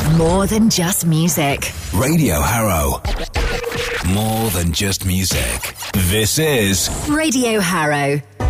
More than just music. Radio Harrow. More than just music. This is Radio Harrow.